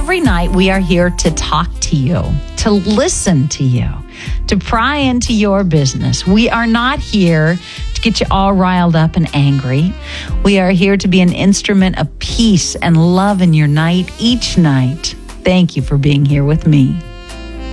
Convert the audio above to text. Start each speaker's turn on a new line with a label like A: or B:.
A: every night we are here to talk to you, to listen to you, to pry into your business. We are not here to get you all riled up and angry. We are here to be an instrument of peace and love in your night, each night. Thank you for being here with me.